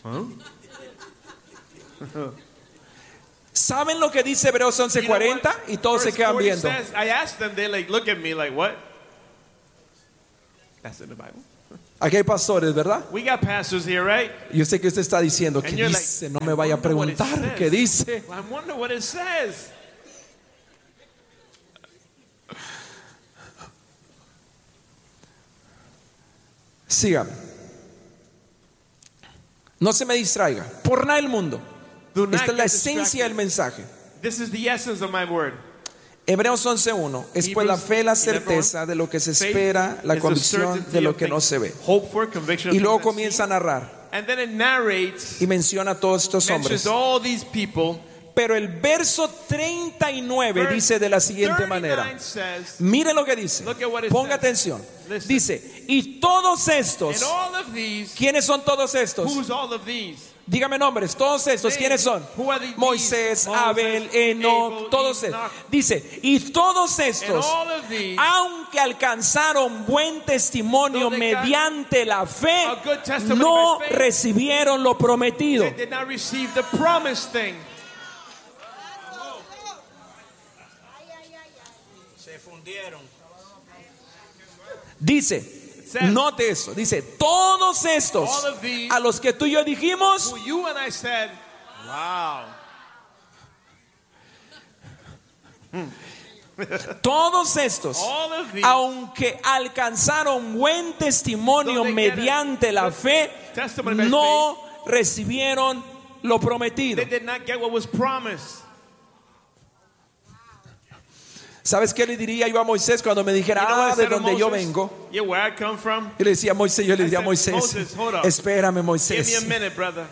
¿Saben lo que dice Hebreos You know 11:40? what? Y todos se Verse quedan 40 viendo. says, I asked them, they like look at me like, what? That's in the Bible. Aquí hay pastores, ¿verdad? We got pastors here, right? Yo sé que usted está diciendo, ¿qué And you're like, dice? No I me vaya a wonder what it preguntar says. qué dice. I wonder what it says. Sígame. No se me distraiga. Por nada del mundo. Do not Esta es la get esencia del distracted. mensaje. This is the essence of my word. Hebreos 11:1 es pues la Hebrews fe, la 11:1. certeza de lo que se Faith espera, la is the convicción certainty de lo of que no things se ve. hoped for, conviction of Y luego things not comienza a seen. narrar And then it narrates, y menciona a todos estos hombres. mentions all these people. Pero el verso 39 Verse dice de la siguiente 39 manera. says, Mire lo que dice. Look at what it Ponga says. atención. Listen. Dice, y todos estos, and all of these, ¿quiénes son todos estos? who's all of these? Dígame nombres, todos estos, Names. ¿quiénes son? Who are these? Moisés, Moses, Abel, Enoch, Abel, todos estos. Enoch. Dice, y todos And estos, all of these, aunque alcanzaron buen testimonio Though they got mediante la fe, a good testimony no by faith, recibieron lo prometido. they did not receive the promised thing. Se fundieron. Dice, says, note eso, dice, todos estos all of these, a los que tú y yo dijimos, Who you and I said, wow. todos estos, All of these, aunque alcanzaron buen testimonio Though they get mediante la fe, testimony by no recibieron lo prometido. they did not get what was promised. ¿Sabes qué le diría yo a Moisés cuando me dijera, You know what I de said to donde yo Moses? vengo? Yeah, where I come from? Yo le decía a Moisés, yo le I diría a said, Moisés, Moses, hold up. espérame Give me a Moisés. minute, brother.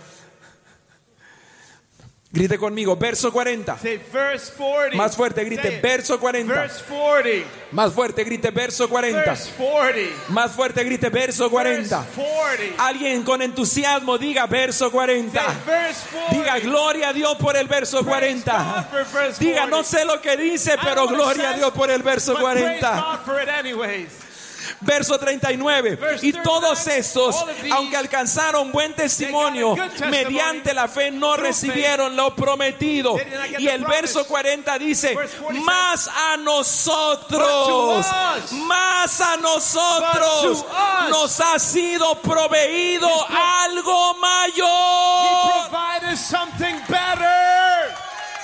Grite conmigo, verso 40. Say verse 40. Más fuerte, Say grite, it. verso 40. Verse 40. Más fuerte, grite, verso 40. Verse 40. Más fuerte, grite, verso 40. Verse 40. Alguien con entusiasmo diga verso 40. Say verse 40. Diga gloria a Dios por el verso Praise 40. God for verse 40. Diga no sé lo que dice, I pero don't know what it gloria a says, Dios por el verso but praise 40. God for it anyways. Verso 39. Verse Y 39, todos estos, all of these, aunque alcanzaron buen testimonio, they got a good testimony, mediante la fe no through recibieron lo prometido. They did not get Y the el promise. verso 40 dice, Verse 40 más a But nosotros, to us, más a nosotros but to us, nos ha sido proveído algo He mayor. provided something better.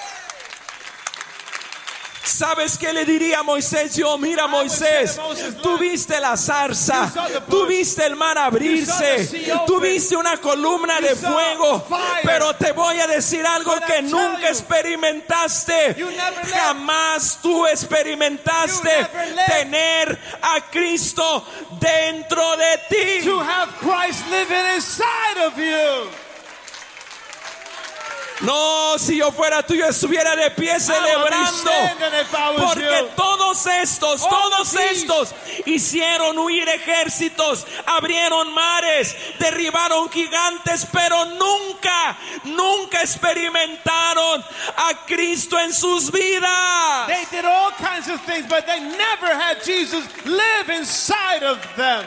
¿Sabes qué le diría a Moisés? Yo, mira I would say Moisés, to Moses, tú look, viste la zarza, you saw the tú bush, viste el mar you saw abrirse, the sea open, tú viste una columna you de saw fuego, fire, pero te voy a decir algo but I que tell nunca you, experimentaste. you never lived. Jamás tú experimentaste You never lived. tener a Cristo dentro de ti. To have Christ living inside of you. No, si yo fuera tú, yo estuviera de pie I would be celebrando. standing if I was Porque you. todos estos, All todos of these. estos hicieron huir ejércitos, abrieron mares, derribaron gigantes, pero nunca experimentaron a Cristo en sus vidas. They did all kinds of things, but they never had Jesus live inside of them.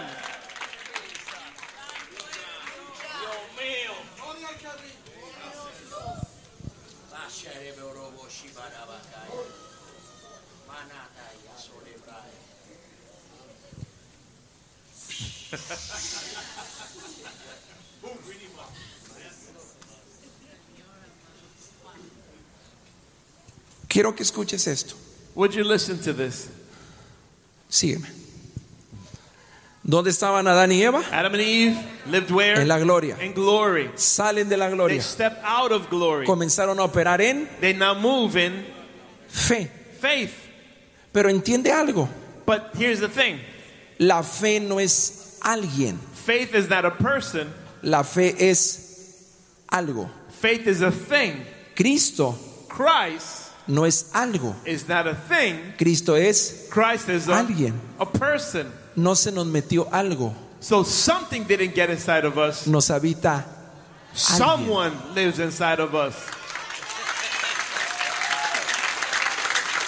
Quiero que escuches esto. Would you listen to this? Sígueme. ¿Dónde estaban Adán y Eva? Adam and Eve lived where? En la gloria. In glory. Salen de la They gloria. stepped out of glory. Comenzaron a operar en They now move in fe. faith. Pero entiende algo. But here's the thing. La fe no es alguien. Faith is not a person. La fe es algo. Faith is a thing. Cristo Christ no es algo. is not a thing. Cristo es Christ is alguien. a person. No se nos metió algo. So something didn't get inside of us. Nos habita Someone lives inside of us.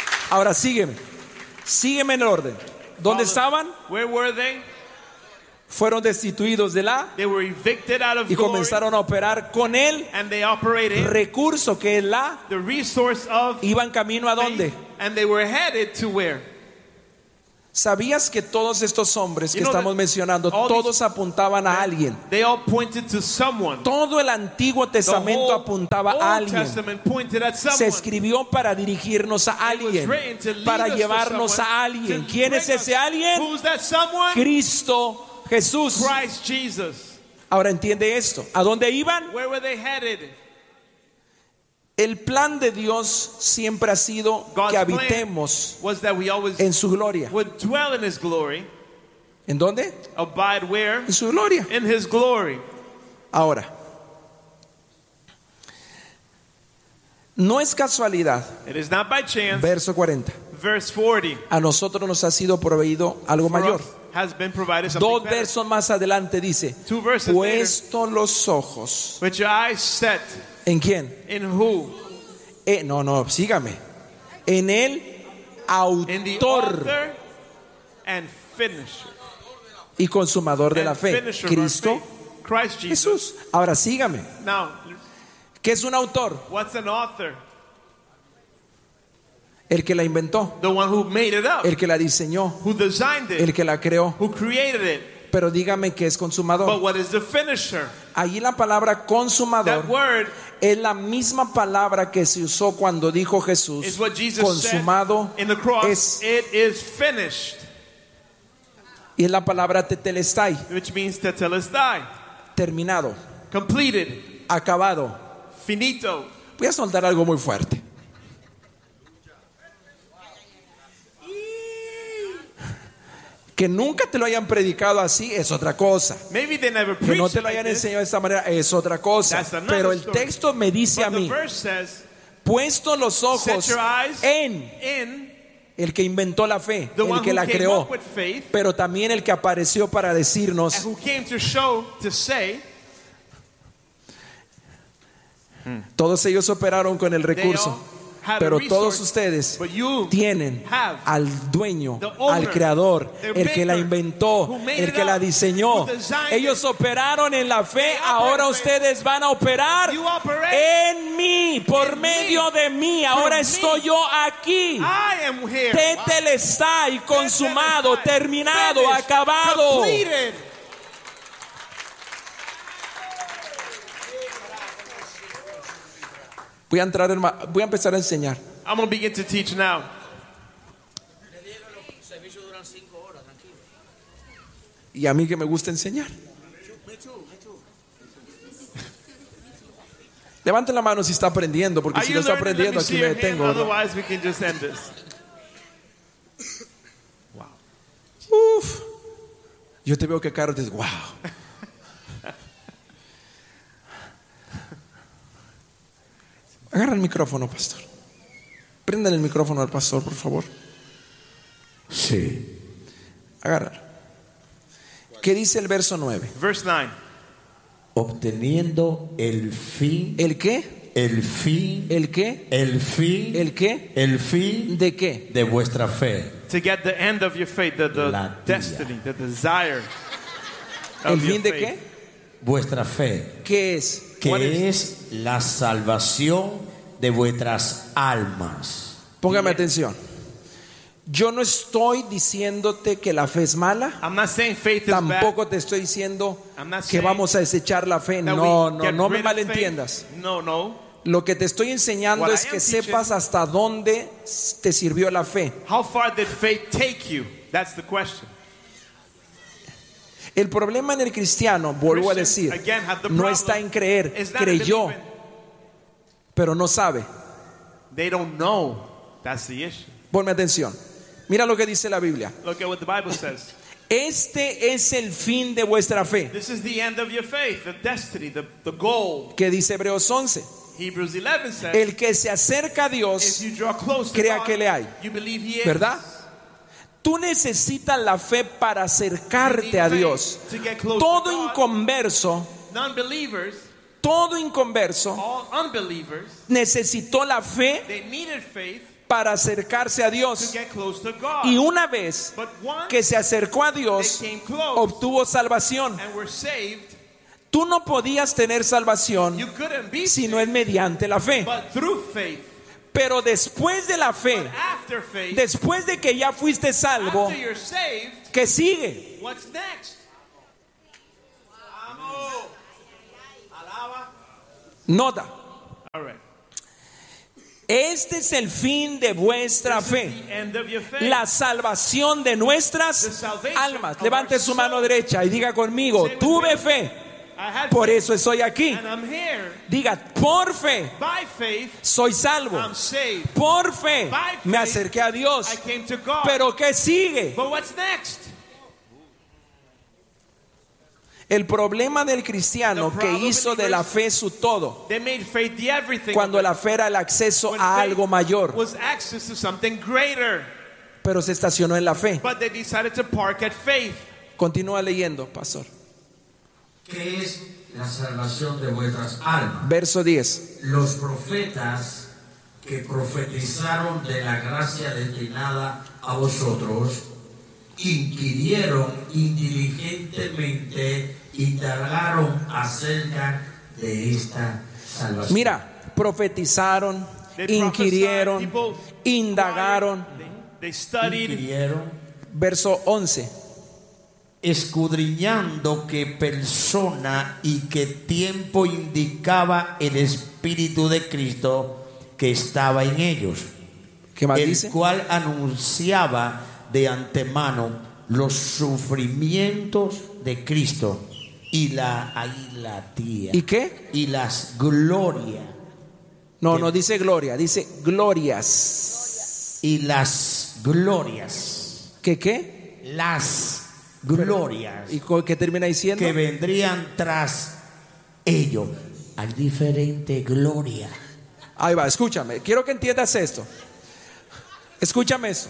Ahora sígueme. Sígueme en el orden. ¿Dónde estaban? Where were they? fueron destituidos de la They were evicted out of y glory. comenzaron a operar con el And they operated recurso que es la. the resource of Iban camino a dónde. faith, and they were headed to where? ¿Sabías que todos estos hombres que You know estamos that mencionando, all todos apuntaban a alguien? They all pointed to someone. Todo el Antiguo The Testamento whole apuntaba a Old alguien. Testament pointed at Se someone. escribió para dirigirnos a alguien, written to lead para us to llevarnos someone, a alguien. to ¿Quién es bring ese us. alguien? Who's that someone? Cristo Jesús. Christ Jesus. Ahora entiende esto. ¿A dónde iban? Where were they headed? El plan de Dios siempre ha sido God's que plan habitemos was that we always en su gloria. would dwell in His glory. ¿En dónde? Abide where? En su gloria. In His glory. Ahora, no es casualidad. It is not by chance. Verso 40. Verse 40. A nosotros nos ha sido proveído algo For mayor. us has been provided something Dos better. versos más adelante dice: Two verses puesto los ojos. With your eyes set ¿En quién? in who? No, sígame. En el In the autor author and finisher. y consumador de la And fe, finisher of our Cristo faith, Christ Jesus. Jesús. Ahora sígame. Now, ¿Qué es un autor? what's an author? El que la inventó, The one who made it up, el que la diseñó, who designed it, el que la creó. who created it. Pero dígame que es But consumador. what is the finisher? Allí la palabra consumador That word es la misma palabra que se usó cuando dijo is Jesús: what Jesus consumado said in the cross. es. It is finished, Y es la palabra tetelestai, which means tetelestai, terminado, completed, acabado. finito. Voy a soltar algo muy fuerte. Que nunca te lo hayan predicado así es otra cosa. Maybe they never Que no preached te lo like hayan this, enseñado de esta manera es otra cosa. That's another Pero el story. texto me dice a but the mí: verse says, puesto los ojos set your eyes en in el que inventó la fe, the el one que who la came creó, up with faith, pero también el que apareció para and decirnos: who came to show, to say, todos ellos operaron con el they recurso, all had a pero resource, todos ustedes but you tienen have al dueño, the owner, al creador, the el que la maker, inventó, who made el it que la up, diseñó. who designed Ellos it. operaron en la fe, They ahora operate. ustedes van a operar You operate en mí, por in medio me. de mí. Ahora me. estoy yo aquí. I am here. Tetelestai, consumado, Tetelestai, terminado, finished, acabado. completed. Voy a empezar a enseñar. I'm going to begin to teach now. Le dieron los servicios duran 5 horas, tranquilo. Y a mí que me gusta enseñar. Me too. Levanten la mano si está aprendiendo, porque Are si you no está learning? Let aprendiendo me aquí see me your hand, detengo, ¿verdad? otherwise we can just end this. Uf. Yo te veo que Carlos dice: wow. Agarra el micrófono, pastor. Prendan el micrófono al pastor, por favor. Sí. Agárralo. ¿Qué dice el verso 9? Verse 9. Obteniendo el fin, ¿El qué? el fin, ¿El qué? el fin, ¿El qué? el fin ¿De qué? de vuestra fe. To get the end of your faith, the La tía. destiny, the desire ¿El of your fin de faith. qué? Vuestra fe, ¿Qué es? que What is- es la salvación de vuestras almas. Póngame atención. Yo no estoy diciéndote que la fe es mala. I'm not saying faith is Tampoco bad. te estoy diciendo I'm not que saying vamos a desechar la fe. that No, we no, get no me rid of faith. malentiendas. No. Lo que te estoy enseñando What es I que am teaching- sepas hasta dónde te sirvió la fe. How far did faith take you? That's the question. El problema en el cristiano, vuelvo a Christians, decir, again, have the no problem. está en creer. It's not in Creyó, believing. pero no sabe. They don't know. That's the issue. Ponme atención. Mira lo que dice la Biblia. Look at what the Bible says. Este es el fin de vuestra fe. This is the end of your faith, the destiny, the goal. Que dice Hebreos 11. Hebrews 11 says, El que se acerca a if Dios, you draw close to crea God, que le hay. you believe He is. ¿verdad? Tú necesitas la fe para You acercarte need a faith Dios. to get close Todo to God. inconverso, Non-believers, todo inconverso all unbelievers, necesitó la fe they needed faith para acercarse a to Dios. get close to God. Y una vez But once que se acercó a Dios, they came close obtuvo salvación. and were saved, Tú no podías tener salvación you couldn't be si no saved, es mediante la fe. but through faith. Pero después de la fe, After faith, después de que ya fuiste salvo, after you're saved, ¿qué sigue? what's next? Nota. All right. Este es el fin de vuestra fe, The end of your faith. la salvación de nuestras almas. Levante su mano derecha y diga conmigo, tuve fe, I had por faith, eso estoy aquí. and I'm here. Diga, por fe By faith, soy salvo. I'm saved. Por fe By me faith, acerqué a Dios. I came to God. Pero ¿qué sigue? But what's next? El problema del cristiano The que problem hizo de la fe su todo, They made faith the everything. cuando la fe era el acceso When a faith algo mayor, was access to something greater. pero se estacionó en la fe. But they decided to park at faith. Continúa leyendo, pastor. ¿Qué es la salvación de vuestras almas? Verso 10. Los profetas que profetizaron de la gracia destinada a vosotros, inquirieron inteligentemente, indagaron acerca de esta salvación. Mira, profetizaron, They inquirieron, prophesied, people indagaron. They studied. Inquirieron, Verso 11. escudriñando qué persona y qué tiempo indicaba el Espíritu de Cristo que estaba en ellos, ¿Qué más el dice? cual anunciaba de antemano los sufrimientos de Cristo y ¿Y qué? y las glorias No, no dice gloria, dice glorias. y las glorias ¿Qué? las glorias ¿Y qué termina diciendo? que vendrían tras ello. Hay diferente gloria. Ahí va, escúchame. Quiero que entiendas esto. Escúchame esto.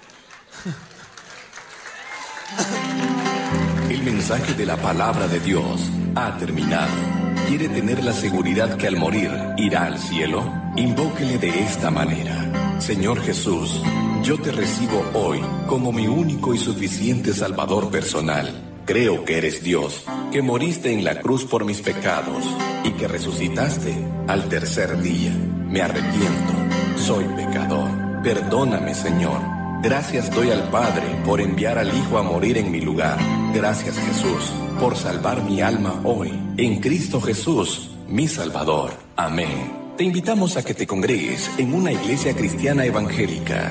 El mensaje de la palabra de Dios ha terminado. ¿Quiere tener la seguridad que al morir irá al cielo? Invóquele de esta manera: Señor Jesús, yo te recibo hoy como mi único y suficiente Salvador personal. Creo que eres Dios, que moriste en la cruz por mis pecados y que resucitaste al tercer día. Me arrepiento, soy pecador. Perdóname, Señor. Gracias doy al Padre por enviar al Hijo a morir en mi lugar. Gracias, Jesús, por salvar mi alma hoy. En Cristo Jesús, mi Salvador. Amén. Te invitamos a que te congregues en una iglesia cristiana evangélica.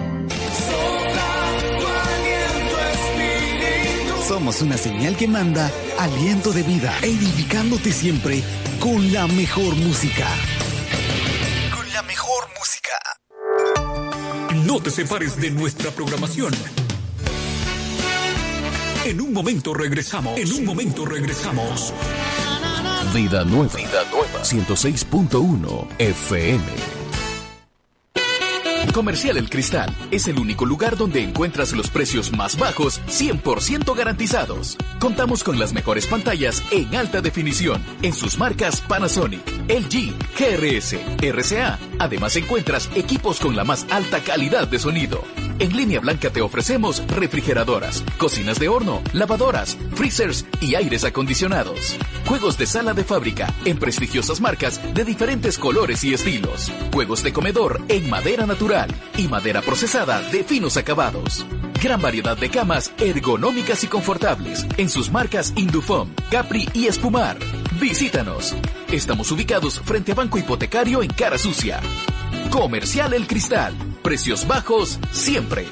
Somos una señal que manda aliento de vida, edificándote siempre con la mejor música. Con la mejor música. No te separes de nuestra programación. En un momento regresamos. Vida Nueva. 106.1 FM. Comercial El Cristal es el único lugar donde encuentras los precios más bajos, 100% garantizados. Contamos con las mejores pantallas en alta definición en sus marcas Panasonic, LG, GRS, RCA. Además encuentras equipos con la más alta calidad de sonido. En Línea Blanca te ofrecemos refrigeradoras, cocinas de horno, lavadoras, freezers y aires acondicionados. Juegos de sala de fábrica en prestigiosas marcas de diferentes colores y estilos. Juegos de comedor en madera natural y madera procesada de finos acabados. Gran variedad de camas ergonómicas y confortables en sus marcas Indufom, Capri y Espumar. Visítanos. Estamos ubicados frente a Banco Hipotecario en Cara Sucia. Comercial El Cristal. Precios bajos siempre.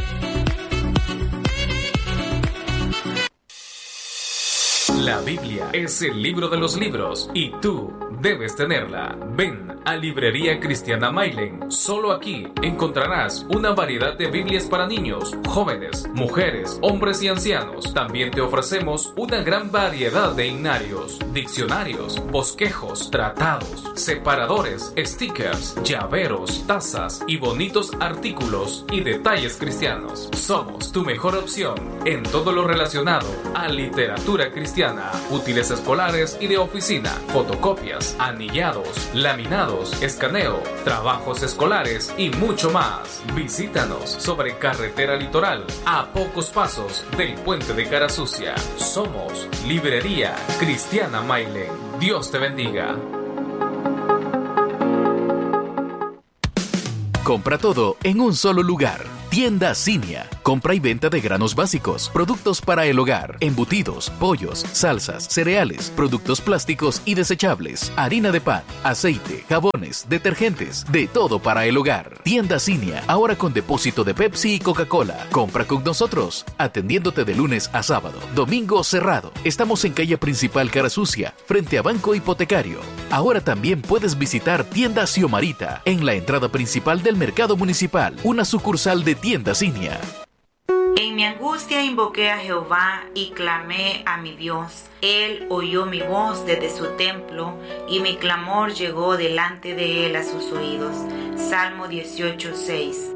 La Biblia es el libro de los libros y tú debes tenerla. Ven a Librería Cristiana Mailen. Solo aquí encontrarás una variedad de Biblias para niños, jóvenes, mujeres, hombres y ancianos. También te ofrecemos una gran variedad de himnarios, diccionarios, bosquejos, tratados, separadores, stickers, llaveros, tazas y bonitos artículos y detalles cristianos. Somos tu mejor opción en todo lo relacionado a literatura cristiana, útiles escolares y de oficina, fotocopias, anillados, laminados, documentos, escaneo, trabajos escolares y mucho más. Visítanos sobre Carretera Litoral, a pocos pasos del puente de Carasucia. Somos Librería Cristiana Mailen. Dios te bendiga. Compra todo en un solo lugar. Tienda Cinia. Compra y venta de granos básicos, productos para el hogar, embutidos, pollos, salsas, cereales, productos plásticos y desechables, harina de pan, aceite, jabones, detergentes, de todo para el hogar. Tienda Cinia, ahora con depósito de Pepsi y Coca-Cola. Compra con nosotros, atendiéndote de lunes a sábado. Domingo cerrado. Estamos en calle principal Carasucia, frente a Banco Hipotecario. Ahora también puedes visitar Tienda Xiomarita, en la entrada principal del Mercado Municipal, una sucursal de Tienda Cinia. En mi angustia invoqué a Jehová y clamé a mi Dios. Él oyó mi voz desde su templo y mi clamor llegó delante de él a sus oídos. Salmo 18:6.